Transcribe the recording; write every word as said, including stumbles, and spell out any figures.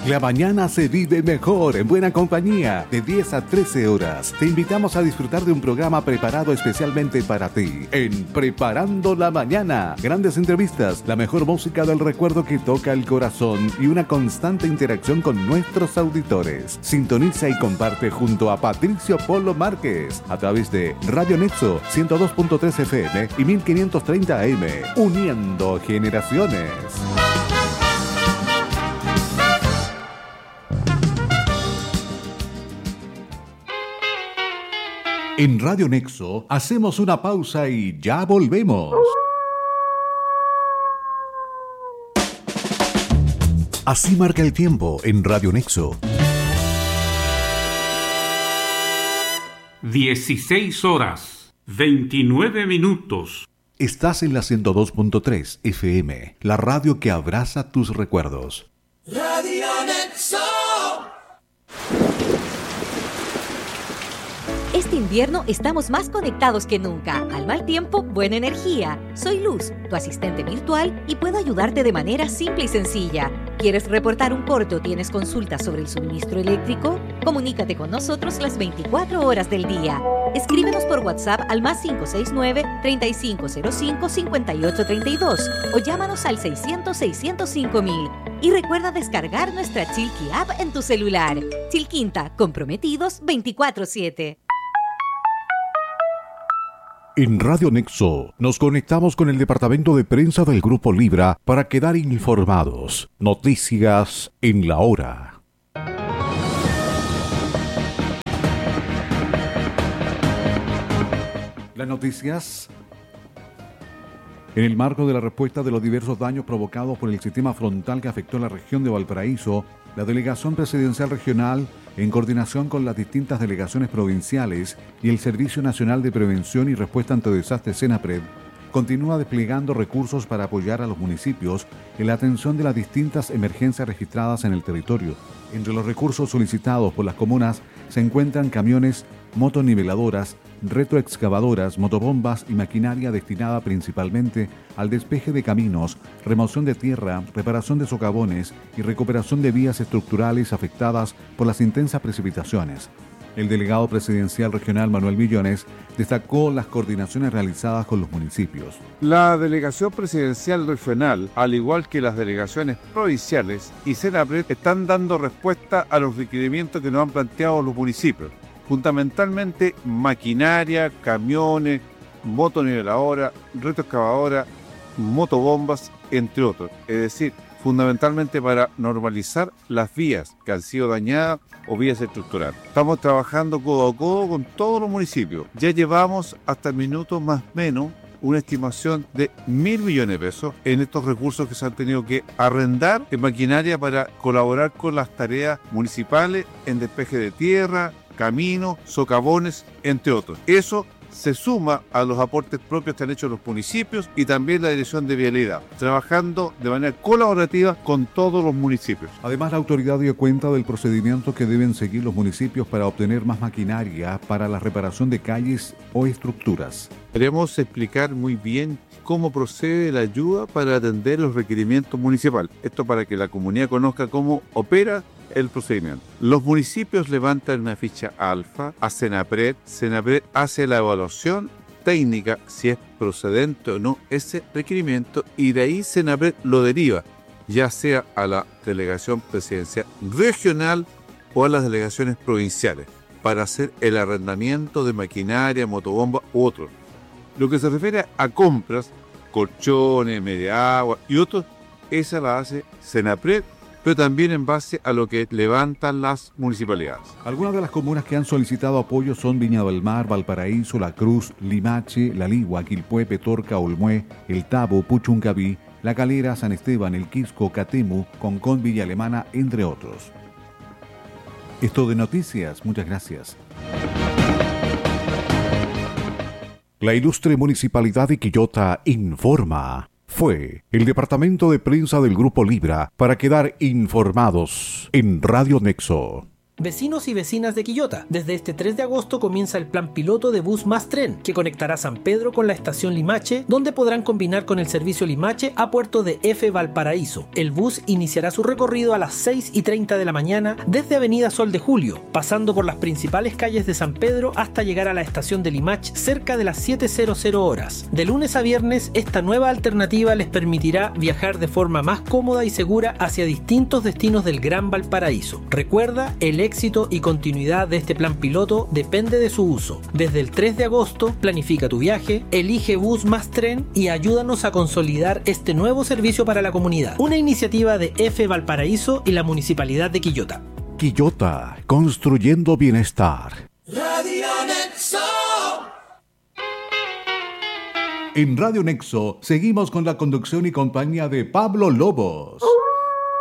La mañana se vive mejor en buena compañía, de diez a trece horas. Te invitamos a disfrutar de un programa preparado especialmente para ti. En Preparando la Mañana, grandes entrevistas, la mejor música del recuerdo que toca el corazón y una constante interacción con nuestros auditores. Sintoniza y comparte junto a Patricio Polo Márquez a través de Radio Nexo ciento dos punto tres F M y mil quinientos treinta A M, uniendo generaciones. En Radio Nexo hacemos una pausa y ya volvemos. Así marca el tiempo en Radio Nexo. dieciséis horas, veintinueve minutos. Estás en la ciento dos punto tres F M, la radio que abraza tus recuerdos. Radio Nexo. Este invierno estamos más conectados que nunca. Al mal tiempo, buena energía. Soy Luz, tu asistente virtual, y puedo ayudarte de manera simple y sencilla. ¿Quieres reportar un corte o tienes consultas sobre el suministro eléctrico? Comunícate con nosotros las veinticuatro horas del día. Escríbenos por WhatsApp al más cinco seis nueve, treinta y cinco cero cinco, cincuenta y ocho treinta y dos o llámanos al seiscientos, seiscientos cinco mil. Y recuerda descargar nuestra Chilqui App en tu celular. Chilquinta, comprometidos veinticuatro siete. En Radio Nexo nos conectamos con el departamento de prensa del Grupo Libra para quedar informados. Noticias en la hora. Las noticias. En el marco de la respuesta de los diversos daños provocados por el sistema frontal que afectó la región de Valparaíso, la Delegación Presidencial Regional, en coordinación con las distintas delegaciones provinciales y el Servicio Nacional de Prevención y Respuesta ante Desastres SENAPRED, continúa desplegando recursos para apoyar a los municipios en la atención de las distintas emergencias registradas en el territorio. Entre los recursos solicitados por las comunas se encuentran camiones, motoniveladoras, retroexcavadoras, motobombas y maquinaria destinada principalmente al despeje de caminos, remoción de tierra, reparación de socavones y recuperación de vías estructurales afectadas por las intensas precipitaciones. El delegado presidencial regional Manuel Millones destacó las coordinaciones realizadas con los municipios. La delegación presidencial regional, al igual que las delegaciones provinciales y SENAPRED, están dando respuesta a los requerimientos que nos han planteado los municipios. Fundamentalmente maquinaria, camiones, motoniveladoras, retroexcavadoras, motobombas, entre otros. Es decir, fundamentalmente para normalizar las vías que han sido dañadas o vías estructurales. Estamos trabajando codo a codo con todos los municipios. Ya llevamos hasta el minuto más o menos una estimación de mil millones de pesos en estos recursos que se han tenido que arrendar en maquinaria para colaborar con las tareas municipales en despeje de tierra, caminos, socavones, entre otros. Eso se suma a los aportes propios que han hecho los municipios y también la Dirección de Vialidad, trabajando de manera colaborativa con todos los municipios. Además, la autoridad dio cuenta del procedimiento que deben seguir los municipios para obtener más maquinaria para la reparación de calles o estructuras. Queremos explicar muy bien cómo procede la ayuda para atender los requerimientos municipales. Esto para que la comunidad conozca cómo opera el procedimiento. Los municipios levantan una ficha alfa a SENAPRED. SENAPRED hace la evaluación técnica si es procedente o no ese requerimiento y de ahí SENAPRED lo deriva, ya sea a la delegación presidencial regional o a las delegaciones provinciales para hacer el arrendamiento de maquinaria, motobomba u otros. Lo que se refiere a compras, colchones, media agua y otros, esa la hace SENAPRED, pero también en base a lo que levantan las municipalidades. Algunas de las comunas que han solicitado apoyo son Viña del Mar, Valparaíso, La Cruz, Limache, La Ligua, Quilpué, Petorca, Olmué, El Tabo, Puchuncaví, La Calera, San Esteban, El Quisco, Catemu, Concón, Villa Alemana, entre otros. Esto de noticias, muchas gracias. La ilustre Municipalidad de Quillota informa. Fue el departamento de prensa del Grupo Libra para quedar informados en Radio Nexo. Vecinos y vecinas de Quillota, desde este tres de agosto comienza el plan piloto de Bus Más Tren, que conectará San Pedro con la estación Limache, donde podrán combinar con el servicio Limache a Puerto de F. Valparaíso. El bus iniciará su recorrido a las seis y treinta de la mañana desde Avenida Sol de Julio, pasando por las principales calles de San Pedro hasta llegar a la estación de Limache cerca de las siete horas. De lunes a viernes, esta nueva alternativa les permitirá viajar de forma más cómoda y segura hacia distintos destinos del Gran Valparaíso. Recuerda, el éxito y continuidad de este plan piloto depende de su uso. Desde el tres de agosto, planifica tu viaje, elige Bus Más Tren y ayúdanos a consolidar este nuevo servicio para la comunidad. Una iniciativa de F. Valparaíso y la Municipalidad de Quillota. Quillota, construyendo bienestar. Radio Nexo. En Radio Nexo seguimos con la conducción y compañía de Pablo Lobos.